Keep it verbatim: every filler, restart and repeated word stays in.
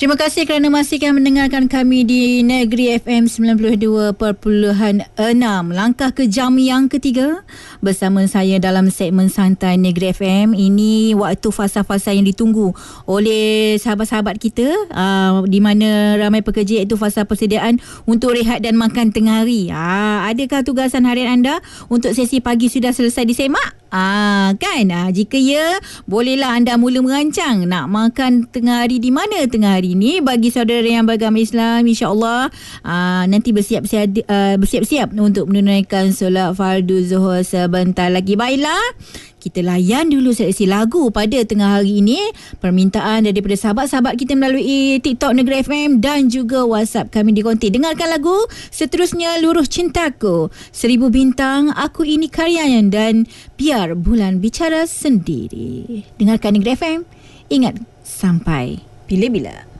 Terima kasih kerana masih akan mendengarkan kami di Negeri F M sembilan puluh dua perpuluhan enam. Langkah ke jam yang ketiga bersama saya dalam segmen Santai Negeri F M. Ini waktu fasa-fasa yang ditunggu oleh sahabat-sahabat kita, uh, di mana ramai pekerja, iaitu fasa persediaan untuk rehat dan makan tengah hari. Uh, adakah tugasan harian anda untuk sesi pagi sudah selesai disemak? Ah, kan? Ah, jika ya, bolehlah anda mula merancang nak makan tengah hari di mana tengah hari ni. Bagi saudara yang beragama Islam, insya-Allah ah, nanti bersiap-siap uh, bersiap-siap untuk menunaikan solat fardu zuhur sebentar lagi. Baiklah, kita layan dulu seleksi lagu pada tengah hari ini. Permintaan daripada sahabat-sahabat kita melalui TikTok Negeri F M dan juga WhatsApp kami dikonti. Dengarkan lagu seterusnya, Luruh Cintaku, Seribu Bintang, Aku Ini Karyawan, dan Biar Bulan Bicara Sendiri. Dengarkan Negeri F M. Ingat, sampai bila-bila.